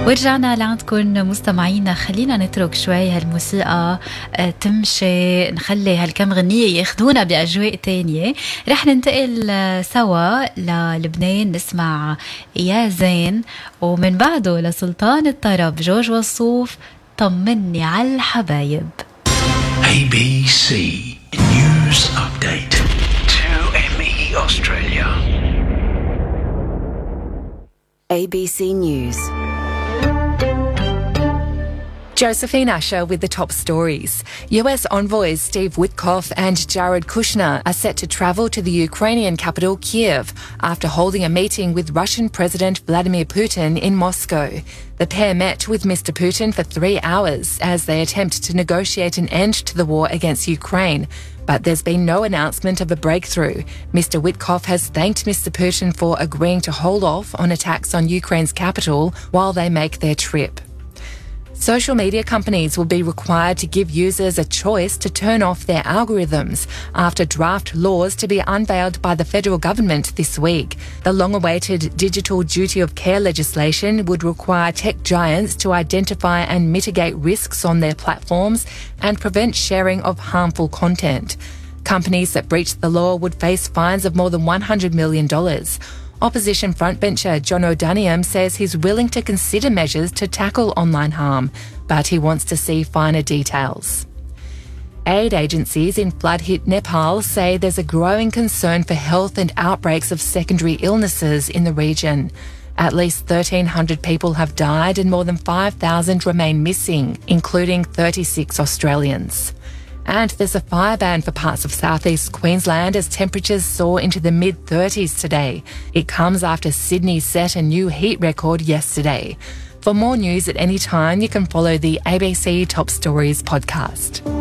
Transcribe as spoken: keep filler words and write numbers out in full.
ورجعنا لعندكم مستمعينا. خلينا نترك شوي هالموسيقى تمشي، نخلي هالكم غنية ياخدونا بأجواء تانية. رح ننتقل سوا للبنان نسمع يا زين، ومن بعده لسلطان الطرب جورج وصوف طمني على الحبايب. A B C News Update. two M E Australia. A B C News. Josephine Usher with the top stories. U S envoys Steve Witkoff and Jared Kushner are set to travel to the Ukrainian capital Kiev after holding a meeting with Russian President Vladimir Putin in Moscow. The pair met with Mister Putin for three hours as they attempt to negotiate an end to the war against Ukraine. But there's been no announcement of a breakthrough. Mister Witkoff has thanked Mister Putin for agreeing to hold off on attacks on Ukraine's capital while they make their trip. Social media companies will be required to give users a choice to turn off their algorithms after draft laws to be unveiled by the federal government this week. The long-awaited digital duty of care legislation would require tech giants to identify and mitigate risks on their platforms and prevent sharing of harmful content. Companies that breach the law would face fines of more than one hundred million dollars. Opposition frontbencher John O'Daniam says he's willing to consider measures to tackle online harm, but he wants to see finer details. Aid agencies in flood-hit Nepal say there's a growing concern for health and outbreaks of secondary illnesses in the region. At least thirteen hundred people have died and more than five thousand remain missing, including thirty-six Australians. And there's a fire ban for parts of southeast Queensland as temperatures soar into the mid-thirties today. It comes after Sydney set a new heat record yesterday. For more news at any time, you can follow the A B C Top Stories podcast.